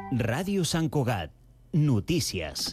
Ràdio Sant Cugat. Notícies.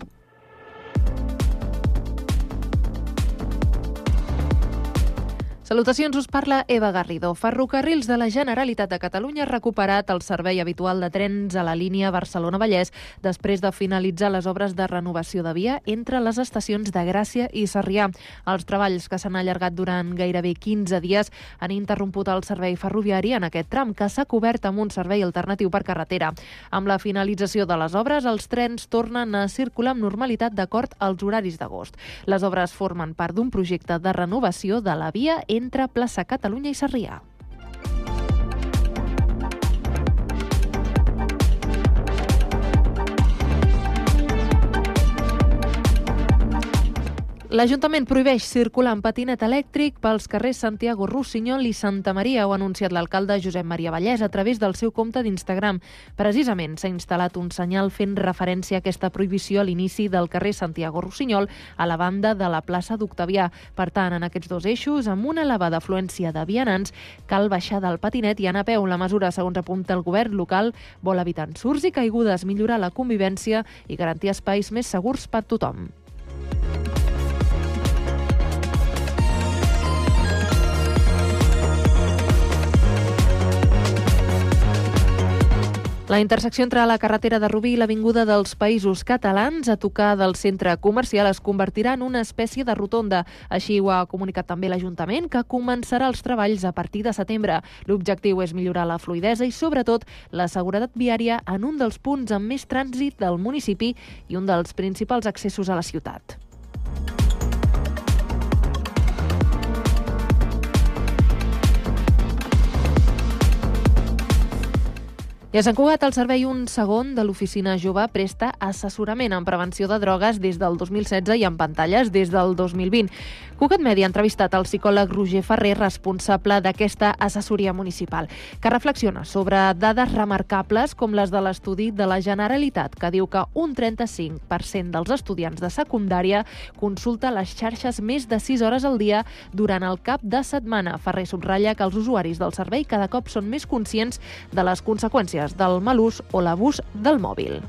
Salutacions, us parla Eva Garrido. Ferrocarrils de la Generalitat de Catalunya ha recuperat el servei habitual de trens a la línia Barcelona-Vallès després de finalitzar les obres de renovació de via entre les estacions de Gràcia i Sarrià. Els treballs, que s'han allargat durant gairebé 15 dies, han interromput el servei ferroviari en aquest tram, que s'ha cobert amb un servei alternatiu per carretera. Amb la finalització de les obres, els trens tornen a circular amb normalitat d'acord als horaris d'agost. Les obres formen part d'un projecte de renovació de la via entre Plaça Catalunya i Sarrià. L'Ajuntament prohibeix circular amb patinet elèctric pels carrers Santiago Rossinyol i Santa Maria, ho ha anunciat l'alcalde Josep Maria Vallès a través del seu compte d'Instagram. Precisament s'ha instal·lat un senyal fent referència a aquesta prohibició a l'inici del carrer Santiago Rossinyol, a la banda de la plaça d'Octavià. Per tant, en aquests dos eixos, amb una elevada afluència de vianants, cal baixar del patinet i anar a peu. La mesura, segons apunta el govern local, vol evitar ensurts i caigudes, millorar la convivència i garantir espais més segurs per tothom. La intersecció entre la carretera de Rubí i l'Avinguda dels Països Catalans, a tocar del centre comercial, es convertirà en una espècie de rotonda. Així ho ha comunicat també l'Ajuntament, que començarà els treballs a partir de setembre. L'objectiu és millorar la fluïdesa i, sobretot, la seguretat viària en un dels punts amb més trànsit del municipi i un dels principals accessos a la ciutat. I a Sant Cugat, el servei Un Segon de l'Oficina Jove presta assessorament en prevenció de drogues des del 2016 i en pantalles des del 2020. Cugat Mèdia ha entrevistat el psicòleg Roger Ferrer, responsable d'aquesta assessoria municipal, que reflexiona sobre dades remarcables com les de l'estudi de la Generalitat, que diu que un 35% dels estudiants de secundària consulta les xarxes més de 6 hores al dia durant el cap de setmana. Ferrer subratlla que els usuaris del servei cada cop són més conscients de les conseqüències del mal ús o l'abús del mòbil.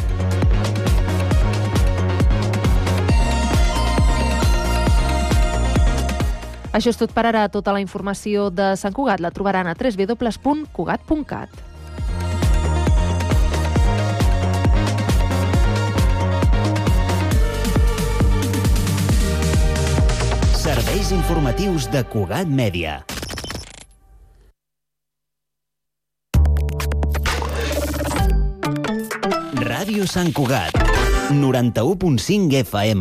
Això és tot per ara. Tota la informació de Sant Cugat la trobaran a www.cugat.cat. Serveis informatius de Cugat Mèdia. Ràdio Sant Cugat, 91.5 FM.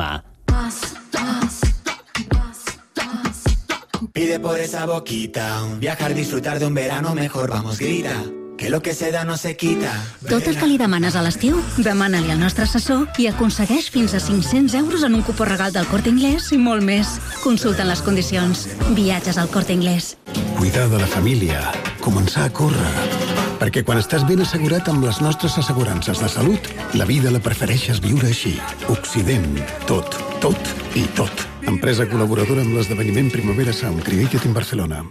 Pide por esa boquita, viajar, disfrutar de un verano mejor, vamos, grita, que lo que se da no se quita. Tot el que li demanes a l'estiu, demana-li al nostre assessor i aconsegueix fins a 500 euros en un cupó regal del Corte Inglés i molt més. Consulten les condicions. Viatges al Corte Inglés. Cuidar de la família, començar a córrer. Perquè quan estàs ben assegurat amb les nostres assegurances de salut, la vida la prefereixes viure així. Occident. Tot, tot i tot. Empresa col·laboradora amb l'esdeveniment Primavera Sound Created in Barcelona.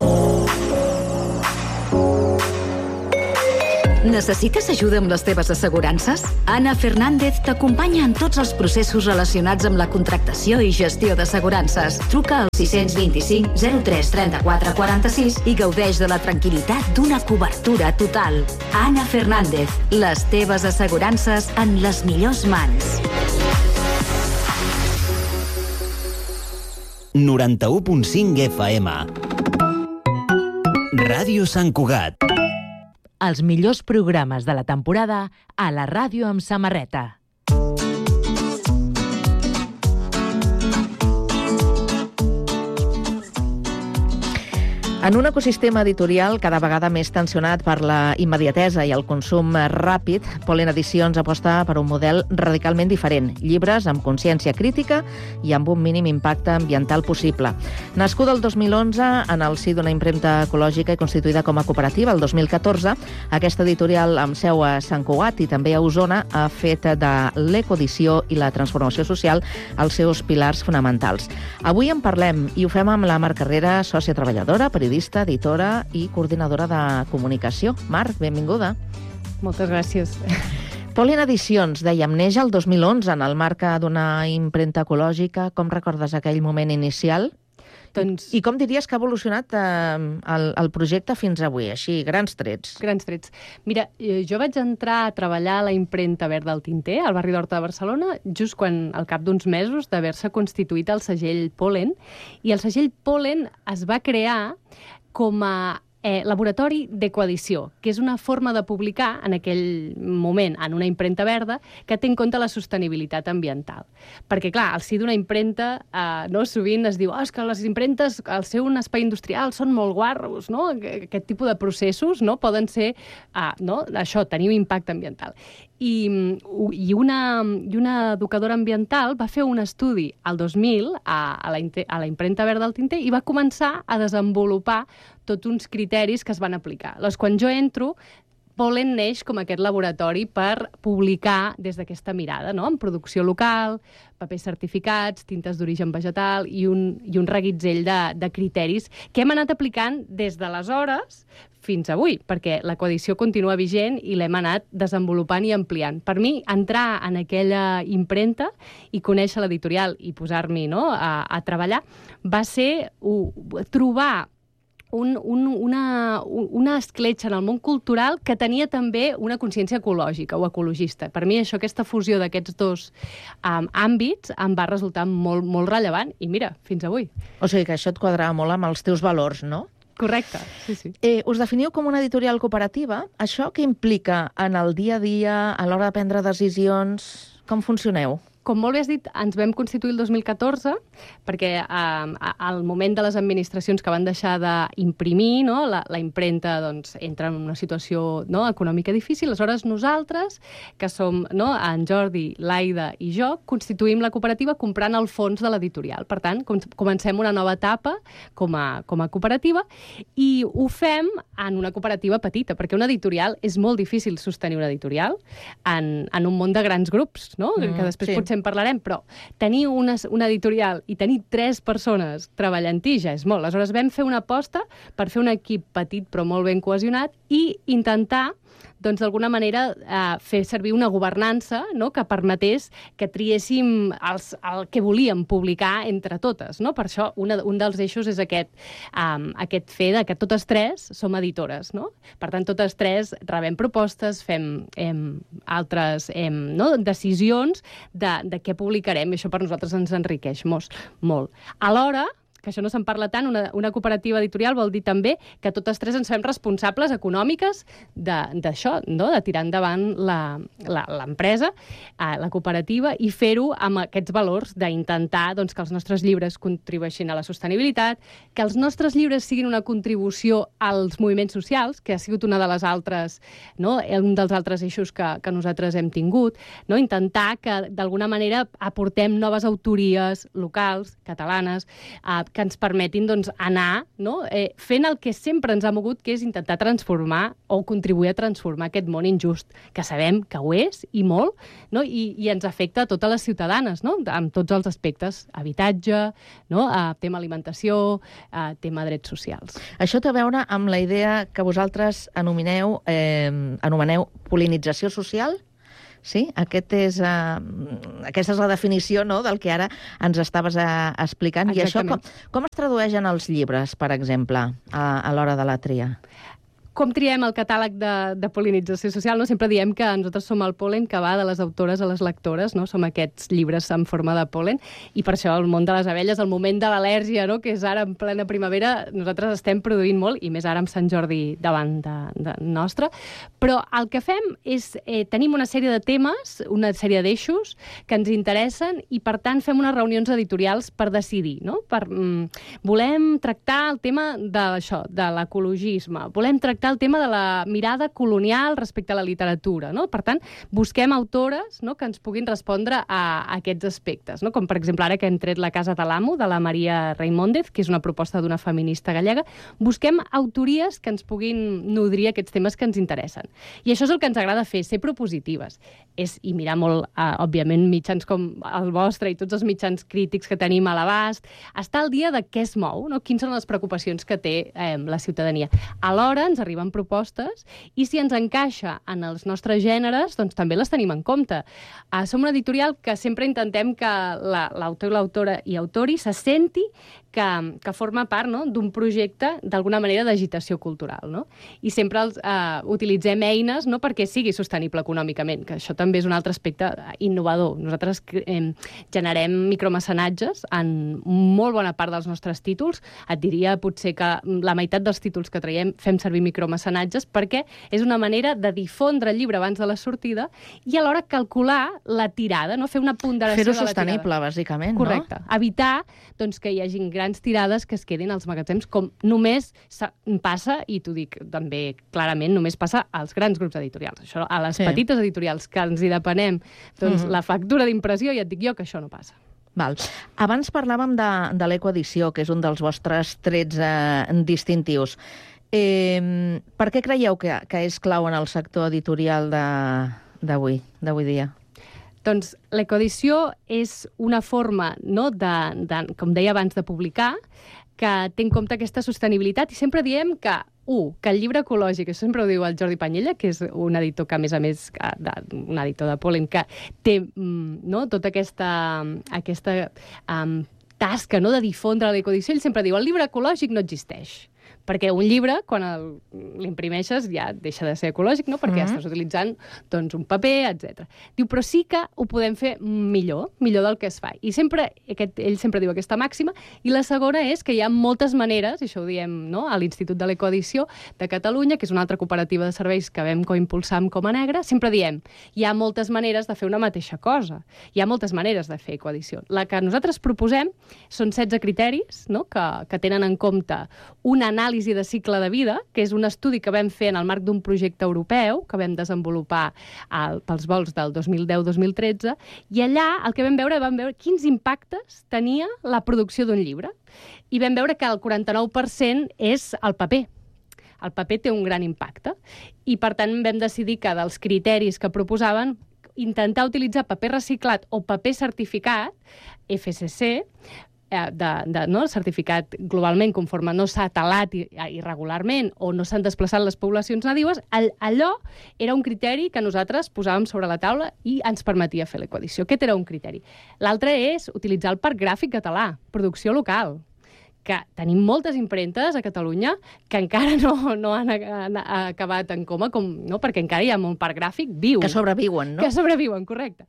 Necessites ajuda amb les teves assegurances? Anna Fernández t'acompanya en tots els processos relacionats amb la contractació i gestió d'assegurances. Truca al 625 03 34 46 i gaudeix de la tranquil·litat d'una cobertura total. Anna Fernández, les teves assegurances en les millors mans. 91.5 FM. Ràdio Sant Cugat. Els millors programes de la temporada a la ràdio amb samarreta. En un ecosistema editorial cada vegada més tensionat per la immediatesa i el consum ràpid, Pollen Edicions aposta per un model radicalment diferent. Llibres amb consciència crítica i amb un mínim impacte ambiental possible. Nascuda el 2011 en el si d'una impremta ecològica i constituïda com a cooperativa el 2014, aquesta editorial amb seu a Sant Cugat i també a Osona ha fet de l'ecoedició i la transformació social els seus pilars fonamentals. Avui en parlem i ho fem amb la Mar Carrera, sòcia treballadora, periodista, editora i coordinadora de comunicació. Mar, benvinguda. Moltes gràcies. Pollen Edicions, dèiem, neix el 2011 en el marc d'una impremta ecològica. Com recordes aquell moment inicial? Doncs... I com diries que ha evolucionat el projecte fins avui? Així, grans trets. Grans trets. Mira, jo vaig entrar a treballar a la impremta Verda al Tinter, al barri d'Horta de Barcelona, just quan, al cap d'uns mesos d'haver-se constituït el segell Pollen, i el segell Pollen es va crear com a laboratori d'ecoedició, que és una forma de publicar en aquell moment en una impremta verda que té en compte la sostenibilitat ambiental. Perquè, clar, al si d'una impremta sovint es diu és que les impremtes, al ser un espai industrial, són molt guarros, no? Aquest tipus de processos poden ser, això, tenir un impacte ambiental. I una educadora ambiental va fer un estudi al 2000 a la impremta Verda al Tinter i va començar a desenvolupar tots uns criteris que es van aplicar. Llavors, quan jo entro, Pollen neix com aquest laboratori per publicar des d'aquesta mirada, no? En producció local, papers certificats, tintes d'origen vegetal i un reguitzell de criteris que hem anat aplicant des d'aleshores fins avui, perquè la coedició continua vigent i l'hem anat desenvolupant i ampliant. Per mi, entrar en aquella impremta i conèixer l'editorial i posar-m'hi a treballar va ser trobar una escletxa en el món cultural que tenia també una consciència ecològica o ecologista. Per mi aquesta fusió d'aquests dos àmbits em va resultar molt, molt rellevant i mira, fins avui. O sigui que això et quadrava molt amb els teus valors, no? Correcte, sí. Us definiu com una editorial cooperativa. Això què implica en el dia a dia, a l'hora de prendre decisions? Com funcioneu? Com molt bé has dit, ens vam constituir el 2014 perquè al moment de les administracions que van deixar d'imprimir, la impremta entra en una situació econòmica difícil. Aleshores, nosaltres, que som en Jordi, l'Aida i jo, constituïm la cooperativa comprant el fons de l'editorial. Per tant, comencem una nova etapa com a cooperativa i ho fem en una cooperativa petita, perquè una editorial és molt difícil sostenir una editorial en un món de grans grups, que després potser en parlarem, però tenir una editorial i tenir 3 persones treballant-hi ja és molt. Aleshores vam fer una aposta per fer un equip petit però molt ben cohesionat i intentar d'alguna manera fer servir una governança que permetés que triéssim el que volíem publicar entre totes. Per això un dels eixos és aquest fet que totes 3 som editores. Per tant, totes 3 rebem propostes, fem altres decisions de què publicarem i això per nosaltres ens enriqueix molt. Alhora, que això no se'n parla tant, una cooperativa editorial vol dir també que totes 3 ens fem responsables econòmiques d'això, de tirar endavant l'empresa, la cooperativa, i fer-ho amb aquests valors d'intentar que els nostres llibres contribueixin a la sostenibilitat, que els nostres llibres siguin una contribució als moviments socials, que ha sigut un dels altres eixos que nosaltres hem tingut, intentar que d'alguna manera aportem noves autories locals, catalanes, que ens permetin anar fent el que sempre ens ha mogut, que és intentar transformar o contribuir a transformar aquest món injust, que sabem que ho és i molt, i ens afecta a totes les ciutadanes, amb tots els aspectes, habitatge, tema alimentació, tema drets socials. Això té a veure amb la idea que vosaltres anomeneu pol·linització social? Sí? Aquesta és la definició del que ara ens estaves explicant. Exactament. I això com es tradueix en els llibres, per exemple, a l'hora de la tria? Com triem el catàleg de pol·linització social? Sempre diem que nosaltres som el pol·len que va de les autores a les lectores, som aquests llibres en forma de pol·len, i per això el món de les abelles, el moment de l'al·lèrgia, que és ara en plena primavera, nosaltres estem produint molt, i més ara amb Sant Jordi davant de nostre. Però el que fem és, tenim una sèrie de temes, una sèrie d'eixos que ens interessen, i per tant fem unes reunions editorials per decidir. Volem tractar el tema d'això, de l'ecologisme, volem tractar el tema de la mirada colonial respecte a la literatura. Per tant, busquem autores que ens puguin respondre a aquests aspectes. Com, per exemple, ara que hem tret La casa de l'amo, de la Maria Reimóndez, que és una proposta d'una feminista gallega, busquem autories que ens puguin nodrir aquests temes que ens interessen. I això és el que ens agrada fer, ser propositives. I mirar molt, òbviament, mitjans com el vostre i tots els mitjans crítics que tenim a l'abast, estar al dia de què es mou, quines són les preocupacions que té la ciutadania. Alhora ens arriba arriben propostes i si ens encaixa en els nostres gèneres, doncs també les tenim en compte. Som una editorial que sempre intentem que l'autor, l'autora i autori se senti que forma part, no?, d'un projecte, d'alguna manera, d'agitació cultural, no? I sempre utilitzem eines, no?, perquè sigui sostenible econòmicament, que això també és un altre aspecte innovador. Nosaltres generem micromecenatges en molt bona part dels nostres títols. Et diria potser que la meitat dels títols que traiem fem servir micromecenatges perquè és una manera de difondre el llibre abans de la sortida i alhora calcular la tirada, no?, fer una ponderació de la tirada. Fer-ho sostenible, bàsicament, correcte. No? Evitar doncs, que hi hagin grans tirades que es quedin als magatzems, com només passa, i t'ho dic també clarament, només passa als grans grups editorials. Això, a les petites editorials que ens hi depenem, doncs la factura d'impressió, ja et dic jo que això no passa. Val. Abans parlàvem de l'ecoedició, que és un dels vostres trets distintius. Per què creieu que és clau en el sector editorial d'avui dia? Doncs l'ecoedició és una forma, no, com deia abans, de publicar, que té en compte aquesta sostenibilitat, i sempre diem que el llibre ecològic, això sempre ho diu el Jordi Panyella, que és un editor que, a més, un editor de Pol·len, que té tota aquesta tasca de difondre l'ecoedició, ell sempre diu, el llibre ecològic no existeix. Perquè un llibre, quan l'imprimeixes, ja deixa de ser ecològic, no?, perquè estàs utilitzant un paper, etc. Diu, però sí que ho podem fer millor del que es fa. I ell sempre diu aquesta màxima, i la segona és que hi ha moltes maneres, i això ho diem a l'Institut de l'Ecoedició de Catalunya, que és una altra cooperativa de serveis que vam coimpulsar amb Coma Negra, sempre diem, hi ha moltes maneres de fer una mateixa cosa. Hi ha moltes maneres de fer ecoedició. La que nosaltres proposem són 16 criteris, que tenen en compte una anàlisi de cicle de vida, que és un estudi que vam fer en el marc d'un projecte europeu que vam desenvolupar pels vols del 2010-2013, i allà el que vam veure quins impactes tenia la producció d'un llibre. I vam veure que el 49% és el paper. El paper té un gran impacte. I, per tant, vam decidir que dels criteris que proposaven, intentar utilitzar paper reciclat o paper certificat, FSC, el certificat globalment conforme no s'ha talat irregularment o no s'han desplaçat les poblacions nadiues, allò era un criteri que nosaltres posàvem sobre la taula i ens permetia fer l'ecoedició. Aquest era un criteri. L'altre és utilitzar el parc gràfic català, producció local, que tenim moltes impremtes a Catalunya que encara no han acabat en coma, perquè encara hi ha molt parc gràfic viu. Que sobreviuen, no? Que sobreviuen, correcte.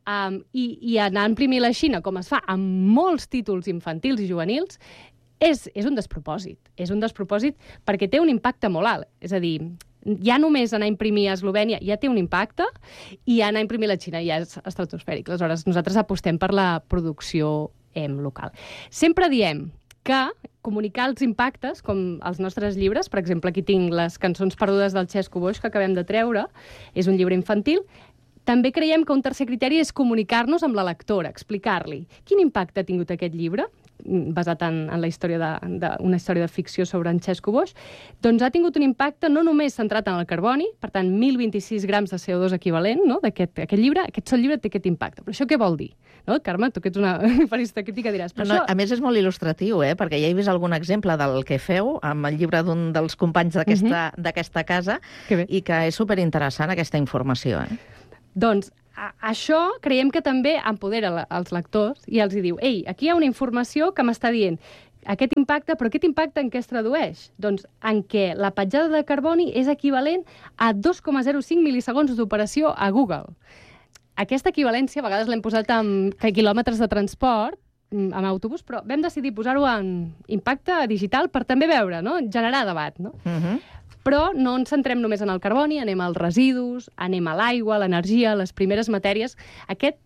I anar a imprimir la Xina, com es fa amb molts títols infantils i juvenils, és un despropòsit. És un despropòsit perquè té un impacte molt alt. És a dir, ja només anar a imprimir a Eslovènia ja té un impacte, i anar a imprimir a la Xina ja és estratosfèric. Aleshores, nosaltres apostem per la producció local. Sempre diem que comunicar els impactes, com els nostres llibres, per exemple, aquí tinc les cançons perdudes del Xesco Boix que acabem de treure, és un llibre infantil. També creiem que un tercer criteri és comunicar-nos amb la lectora, explicar-li quin impacte ha tingut aquest llibre, basat en la història una història de ficció sobre en Xesco Boix. Doncs ha tingut un impacte no només centrat en el carboni, per tant, 1.026 grams de CO2 equivalent, no?, d'aquest llibre. Aquest sol llibre té aquest impacte. Però això què vol dir? No? Carme, tu que ets una periodista crítica diràs... A més, és molt il·lustratiu, perquè ja he vist algun exemple del que feu amb el llibre d'un dels companys d'aquesta casa, i que és superinteressant aquesta informació. Doncs això creiem que també empodera els lectors i els diu, ei, aquí hi ha una informació que m'està dient aquest impacte, però aquest impacte en què es tradueix? Doncs en què la petjada de carboni és equivalent a 2,05 mil·lisegons d'operació a Google. Aquesta equivalència a vegades l'hem posat en quilòmetres de transport, amb autobús, però vam decidir posar-ho en impacte digital per també veure, no?, generar debat, no? Però no ens centrem només en el carboni, anem als residus, anem a l'aigua, a l'energia, a les primeres matèries. Aquest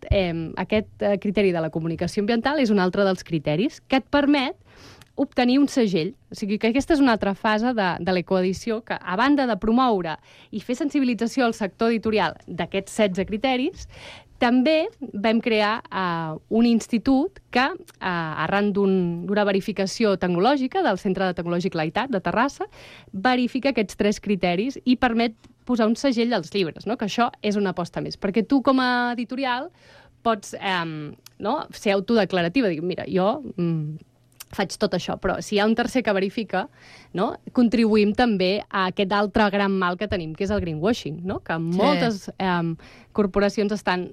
criteri de la comunicació ambiental és un altre dels criteris que et permet obtenir un segell. O sigui que aquesta és una altra fase de l'ecoedició que, a banda de promoure i fer sensibilització al sector editorial d'aquests 16 criteris, també vam crear un institut que, arran d'una verificació tecnològica del Centre de Tecnològic Laitat de Terrassa, verifica aquests 3 criteris i permet posar un segell als llibres, no? Que això és una aposta més. Perquè tu, com a editorial, pots ser autodeclarativa. Dir, mira, jo faig tot això, però si hi ha un tercer que verifica, no, contribuïm també a aquest altre gran mal que tenim, que és el greenwashing, no? Que moltes corporacions estan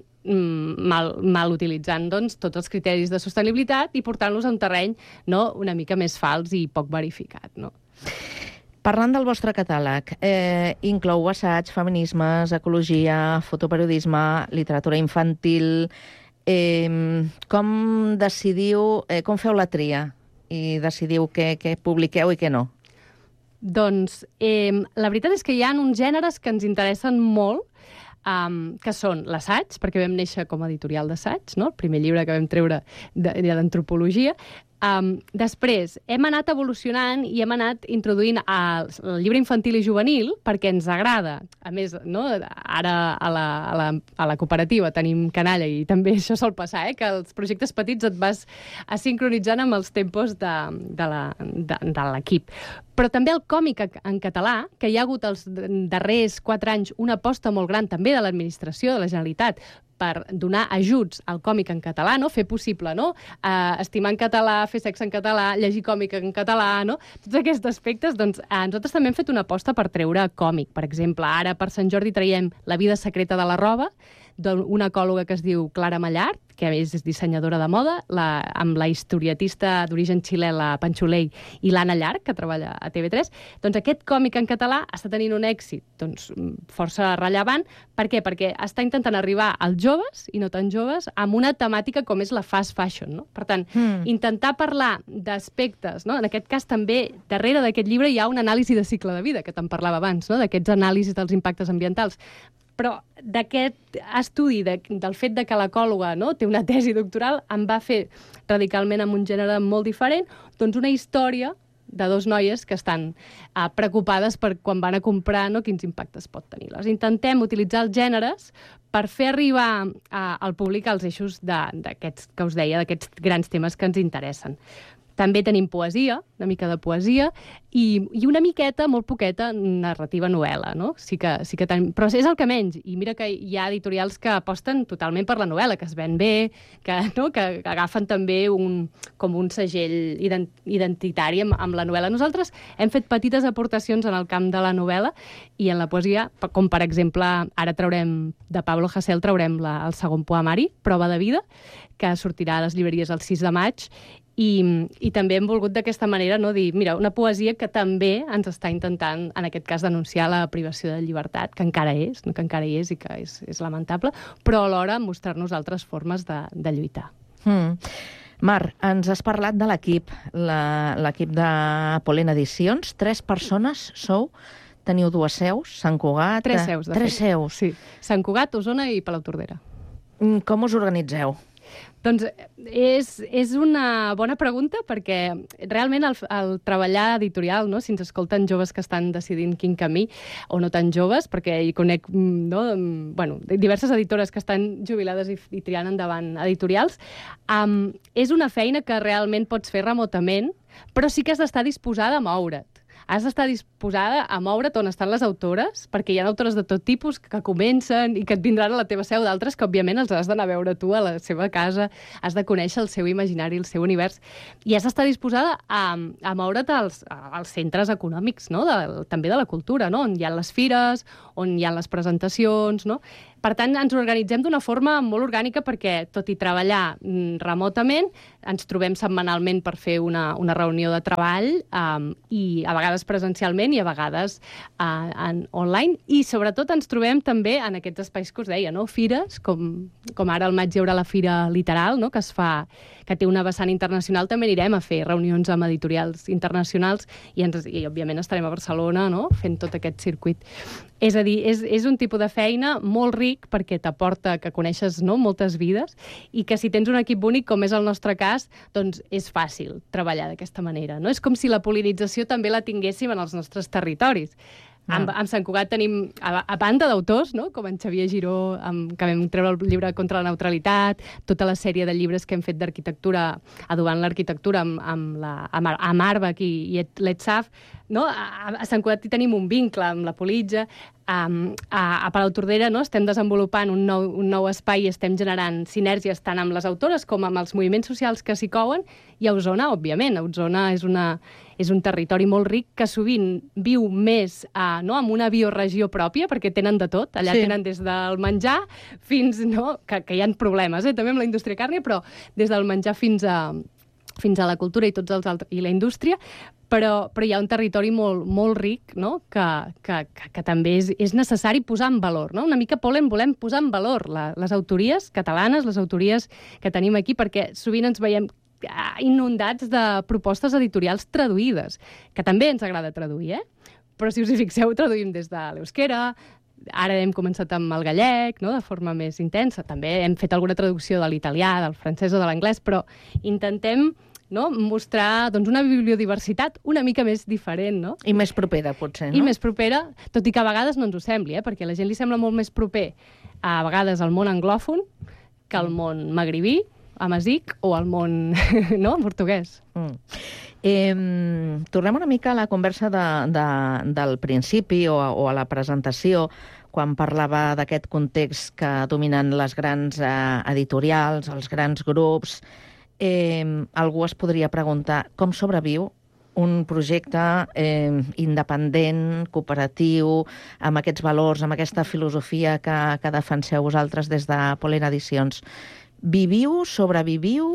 mal utilitzant doncs, tots els criteris de sostenibilitat i portant-los a un terreny, no, una mica més fals i poc verificat. No? Parlant del vostre catàleg, inclou assaig, feminismes, ecologia, fotoperiodisme, literatura infantil... com decidiu, com feu la tria i decidiu què publiqueu i què no? Doncs la veritat és que hi ha uns gèneres que ens interessen molt, que són l'assaig, perquè vam néixer com a editorial d'assaig, no? El primer llibre que vam treure d'antropologia. Després, hem anat evolucionant i hem anat introduint el llibre infantil i juvenil perquè ens agrada. A més, no, ara a la cooperativa tenim canalla i també això sol passar, que els projectes petits et vas sincronitzant amb els tempos de l'equip. Però també el còmic en català, que hi ha hagut els darrers 4 anys una aposta molt gran també de l'administració, de la Generalitat, per donar ajuts al còmic en català, no? Fer possible, no? Estimar en català, fer sexe en català, llegir còmic en català, no? Tots aquests aspectes, doncs, nosaltres també hem fet una aposta per treure còmic. Per exemple, ara per Sant Jordi traiem La vida secreta de la roba, d'una ecòloga que es diu Clara Mallart, que és dissenyadora de moda, amb la historietista d'origen xilè, la Panxolei, i l'Anna Llarch, que treballa a TV3. Doncs aquest còmic en català està tenint un èxit força rellevant. Per què? Perquè està intentant arribar als joves, i no tan joves, amb una temàtica com és la fast fashion. No? Per tant, intentar parlar d'aspectes, no? En aquest cas també, darrere d'aquest llibre hi ha una anàlisi de cicle de vida, que te'n parlava abans, no? D'aquests anàlisis dels impactes ambientals. Però d'aquest estudi, del fet de que l'ecòloga, no, té una tesi doctoral, em va fer radicalment amb un gènere molt diferent, doncs una història de 2 noies que estan preocupades per quan van a comprar, no, quins impactes pot tenir. Intentem utilitzar els gèneres per fer arribar al públic als eixos d'aquests que us deia, d'aquests grans temes que ens interessen. També tenim poesia, una mica de poesia, i una miqueta, molt poqueta, narrativa novel·la, no? Sí que tenim, però és el que menys. I mira que hi ha editorials que aposten totalment per la novel·la, que es ven bé, que agafen també com un segell identitari amb la novel·la. Nosaltres hem fet petites aportacions en el camp de la novel·la i en la poesia, com per exemple, ara de Pablo Hasél traurem el segon poemari, Prova de vida, que sortirà a les llibreries el 6 de maig, i també hem volgut d'aquesta manera, no, dir, mira, una poesia que també ens està intentant, en aquest cas, denunciar la privació de llibertat, que encara és, no, que encara hi és i que és lamentable, però alhora mostrar-nos altres formes de lluitar. Mar, ens has parlat de l'equip de Pollen Edicions. 3 persones sou, teniu 2 seus, Sant Cugat... 3 seus, de fet. 3 seus. Sí, Sant Cugat, Osona i Palautordera. Com us organitzeu? Doncs és una bona pregunta perquè realment el treballar editorial, no? Si ens escolten joves que estan decidint quin camí, o no tan joves, perquè hi conec diverses editores que estan jubilades i triant endavant editorials, és una feina que realment pots fer remotament, però sí que has d'estar disposada a moure't. Has d'estar disposada a moure't on estan les autores, perquè hi ha autores de tot tipus que comencen i que et vindran a la teva seu, d'altres que, òbviament, els has d'anar a veure tu a la seva casa, has de conèixer el seu imaginari, el seu univers, i has d'estar disposada a moure't als centres econòmics, no? També de la cultura, no? On hi ha les fires, on hi ha les presentacions, no? Per tant, ens organitzem d'una forma molt orgànica perquè, tot i treballar remotament, ens trobem setmanalment per fer una reunió de treball i a vegades presencialment i a vegades online. I sobretot ens trobem també en aquests espais que us deia, no? Fires, com ara al maig hi haurà la Fira Literal, no? Que té una vessant internacional. També anirem a fer reunions amb editorials internacionals i òbviament estarem a Barcelona, no? Fent tot aquest circuit. És a dir, és un tipus de feina molt ric perquè t'aporta que coneixes, no, moltes vides i que si tens un equip únic, com és el nostre cas, doncs és fàcil treballar d'aquesta manera. No? És com si la pol·linització també la tinguéssim en els nostres territoris. Amb Sant Cugat tenim, a banda d'autors, no? Com en Xavier Giró, que vam treure el llibre Contra la neutralitat, tota la sèrie de llibres que hem fet d'arquitectura, adobant l'arquitectura amb Arbach i l'Etzaf, no? A Sant Cugat hi tenim un vincle amb la Politja, a Palautordera, no? Estem desenvolupant un nou espai i estem generant sinergies tant amb les autores com amb els moviments socials que s'hi couen, i a Osona, òbviament. Osona és un territori molt ric que sovint viu més no? Amb una bioregió pròpia, perquè tenen de tot. Allà tenen des del menjar fins... No? Que hi ha problemes, també amb la indústria càrnia, però des del menjar fins a la cultura i tots els altres, i la indústria, però hi ha un territori molt ric, no? que també és necessari posar en valor. No? Una mica, volem posar en valor les autories catalanes, les autories que tenim aquí, perquè sovint ens veiem inundats de propostes editorials traduïdes, que també ens agrada traduir, però si us hi fixeu, traduïm des de l'euskera, ara hem començat amb el gallec, no? De forma més intensa. També hem fet alguna traducció de l'italià, del francès o de l'anglès, però intentem, no? Mostrar una bibliodiversitat una mica més diferent. No? I més propera, potser, no? I més propera, tot i que a vegades no ens ho sembli, perquè a la gent li sembla molt més proper a vegades al món anglòfon que al món magribí, amazic, o al món portuguès. Tornem una mica a la conversa del principi o a la presentació, quan parlava d'aquest context que dominen les grans editorials, els grans grups. Algú es podria preguntar com sobreviu un projecte independent, cooperatiu, amb aquests valors, amb aquesta filosofia que defenseu vosaltres des de Polent Edicions. Viviu, sobreviviu?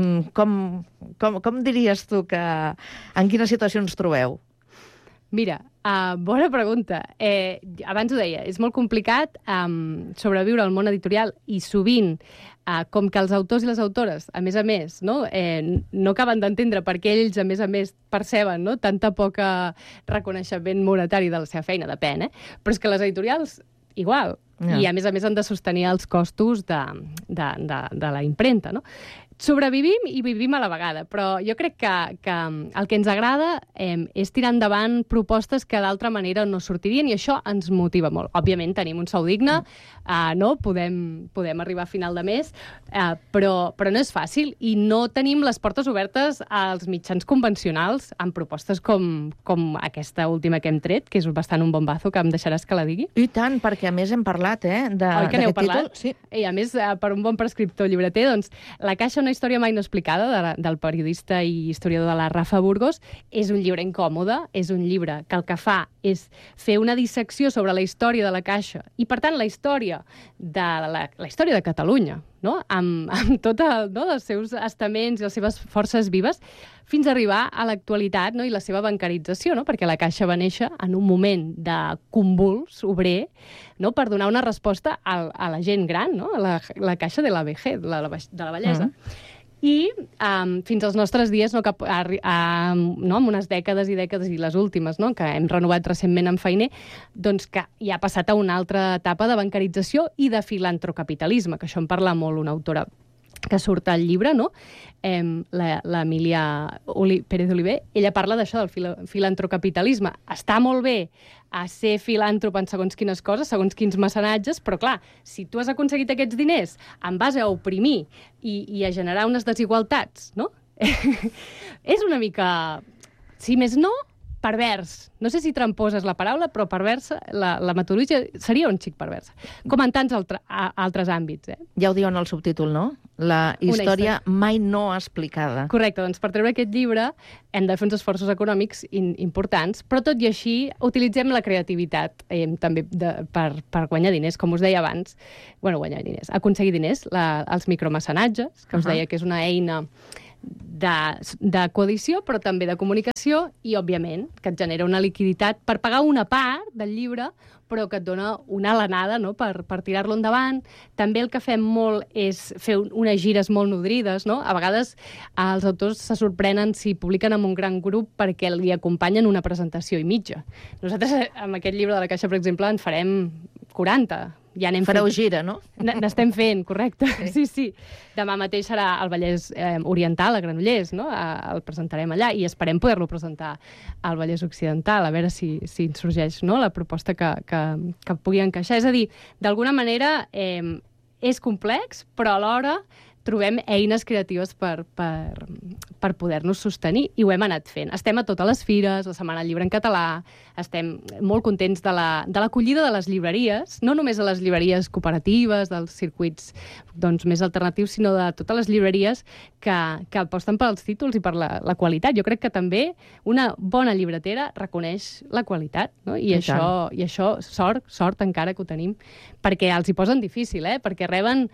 Com diries tu que... En quina situació ens trobeu? Mira, bona pregunta. Abans ho deia, és molt complicat sobreviure al món editorial i sovint, com que els autors i les autores, a més, no acaben d'entendre per què ells, a més, perceben tanta poca reconeixement monetari de la seva feina, depèn, però és que les editorials, igual, i a més han de sostenir els costos de la impremta, no? Sobrevivim i vivim a la vegada, però jo crec que el que ens agrada és tirar endavant propostes que d'altra manera no sortirien, i això ens motiva molt. Òbviament tenim un sou digne, no? Podem arribar a final de mes, però no és fàcil, i no tenim les portes obertes als mitjans convencionals amb propostes com aquesta última que hem tret, que és bastant un bombazo, que em deixaràs que la digui. I tant, perquè a més hem parlat, Oi que n'heu parlat? Sí. I a més, per un bon prescriptor llibreter, doncs, La caixa, una història mai no explicada, del periodista i historiador de la Rafa Burgos, és un llibre incòmode, és un llibre que el que fa és fer una dissecció sobre la història de la caixa, i per tant la història de Catalunya, no? Amb tots els seus estaments i les seves forces vives, fins a arribar a l'actualitat, no? I la seva bancarització, no? Perquè la Caixa va néixer en un moment de convuls obrer, no? Per donar una resposta a la gent gran, no? La Caixa de la vejez, de la vellesa. I fins als nostres dies, amb unes dècades i dècades, i les últimes, que hem renovat recentment amb Fainé, doncs que ja ha passat a una altra etapa de bancarització i de filantrocapitalisme, que això en parla molt una autora que surt al llibre, no? L'Emília Pérez Oliver, ella parla d'això, del filantrocapitalisme. Està molt bé a ser filàntrop en segons quines coses, segons quins mecenatges, però clar, si tu has aconseguit aquests diners en base a oprimir i a generar unes desigualtats, no? És una mica, si més no, pervers. No sé si tramposa és la paraula, però perversa, la metodologia seria un xic perversa. Com en tants altres àmbits. Ja ho diu en el subtítol, no? La història mai no explicada. Correcte, doncs per treure aquest llibre hem de fer uns esforços econòmics importants, però tot i així utilitzem la creativitat també per guanyar diners, com us deia abans. Guanyar diners, aconseguir diners, els micromecenatges, que us deia que és una eina de coedició, però també de comunicació, i, òbviament, que et genera una liquiditat per pagar una part del llibre, però que et dona una alenada, no? per tirar-lo endavant. També el que fem molt és fer unes gires molt nodrides, no? A vegades els autors se sorprenen si publiquen amb un gran grup perquè li acompanyen una presentació i mitja. Nosaltres, amb aquest llibre de la Caixa, per exemple, en farem 40. Ja fareu gira, no? N'estem fent, correcte. Sí. Demà mateix serà al Vallès Oriental, a Granollers, no? El presentarem allà i esperem poder-lo presentar al Vallès Occidental, a veure si ens sorgeix, no? La proposta que pugui encaixar. És a dir, d'alguna manera és complex, però alhora trobem eines creatives per poder-nos sostenir, i ho hem anat fent. Estem a totes les fires, la Setmana del Llibre en català, estem molt contents de l'acollida de les llibreries, no només a les llibreries cooperatives, dels circuits més alternatius, sinó de totes les llibreries que aposten pels títols i per la qualitat. Jo crec que també una bona llibretera reconeix la qualitat, no? I això, sort encara que ho tenim, perquè els hi posen difícil, perquè reben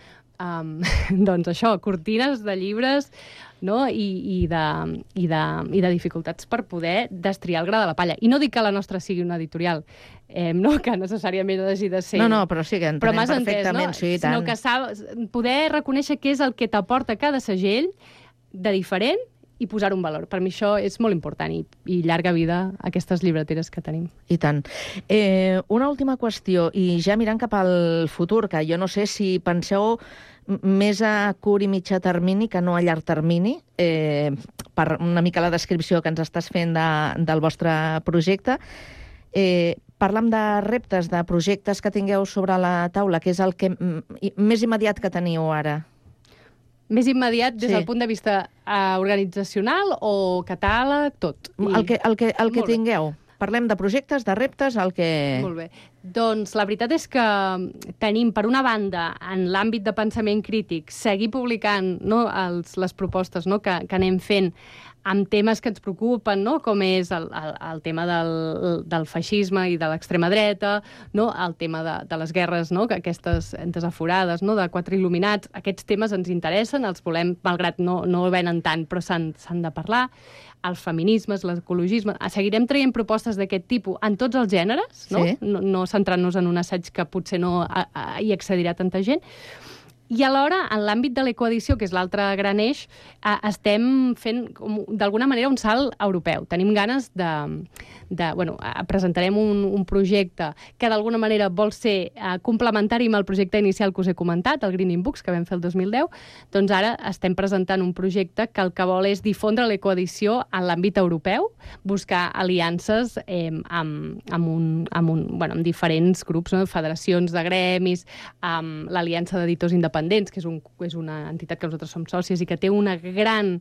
cortines de llibres, no? I de dificultats per poder destriar el gra de la palla. I no dic que la nostra sigui una editorial, que necessàriament hagi de ser... No, però sí que entenem perfectament, no? Sí, i tant. Sinó que poder reconèixer què és el que t'aporta cada segell de diferent i posar-ho en valor. Per mi això és molt important i llarga vida a aquestes llibreteres que tenim. I tant. Una última qüestió, i ja mirant cap al futur, que jo no sé si penseu més a curt i mitjà termini que no a llarg termini, per una mica la descripció que ens estàs fent del vostre projecte. Parlam de reptes, de projectes que tingueu sobre la taula, que és el que més immediat que teniu ara. Més immediat des del punt de vista organitzacional o catàleg, tot. El que tingueu. Parlem de projectes, de reptes, el que... Molt bé. Doncs la veritat és que tenim, per una banda, en l'àmbit de pensament crític, seguir publicant les propostes que anem fent amb temes que ens preocupen, com és el tema del feixisme i de l'extrema dreta, el tema de les guerres, aquestes desaforades, de quatre il·luminats. Aquests temes ens interessen, els volem, malgrat no venen tant, però s'han de parlar. Els feminismes, l'ecologisme... Seguirem traient propostes d'aquest tipus en tots els gèneres, no centrant-nos en un assaig que potser no hi accedirà tanta gent. I alhora, en l'àmbit de l'ecoedició, que és l'altre gran eix, estem fent, d'alguna manera, un salt europeu. Tenim ganes presentarem un projecte que d'alguna manera vol ser complementari amb el projecte inicial que us he comentat, el Greening Books, que vam fer el 2010. Doncs ara estem presentant un projecte que el que vol és difondre l'ecoedició en l'àmbit europeu, buscar aliances amb diferents grups, federacions de gremis, amb l'Aliança d'Editors Independents, que és una entitat que nosaltres som sòcies i que té una gran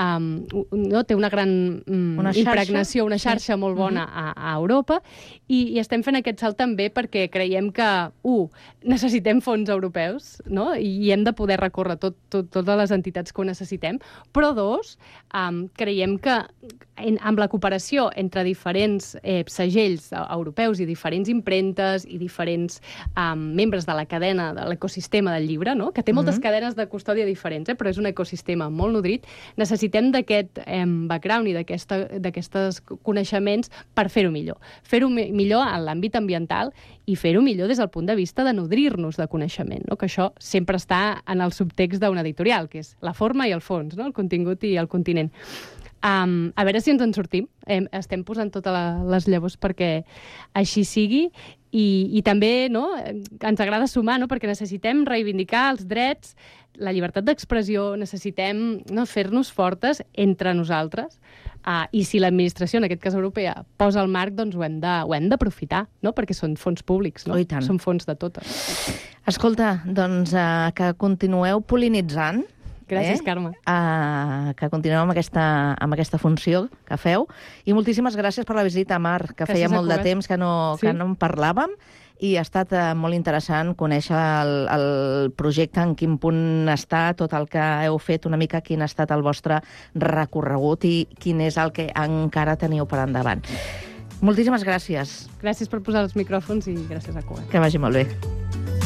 impregnació, una xarxa molt bona a Europa, i estem fent aquest salt també perquè creiem que, necessitem fons europeus, i hem de poder recórrer totes les entitats que ho necessitem, però creiem que amb la cooperació entre diferents segells europeus i diferents impremtes i diferents membres de la cadena, de l'ecosistema del llibre, que té moltes cadenes de custòdia diferents, però és un ecosistema molt nodrit, necessitem d'aquest background i d'aquests coneixements per fer-ho millor. Fer-ho millor en l'àmbit ambiental i fer-ho millor des del punt de vista de nodrir-nos de coneixement, que això sempre està en el subtext d'una editorial, que és la forma i el fons, el contingut i el continent. A veure si ens en sortim. Estem posant totes les llavors perquè així sigui i també ens agrada sumar, perquè necessitem reivindicar els drets, la llibertat d'expressió, necessitem fer-nos fortes entre nosaltres i si l'administració, en aquest cas europea, posa el marc, doncs ho hem d'aprofitar, perquè són fons públics, són fons de totes. Escolta, doncs que continueu pol·linitzant. Gràcies, Carme. Que continueu amb aquesta funció que feu. I moltíssimes gràcies per la visita, Mar, que feia molt de temps que no en parlàvem, i ha estat molt interessant conèixer el projecte, en quin punt està, tot el que heu fet, una mica quin ha estat el vostre recorregut i quin és el que encara teniu per endavant. Moltíssimes gràcies. Gràcies per posar els micròfons i gràcies a Cugat. Que vagi molt bé.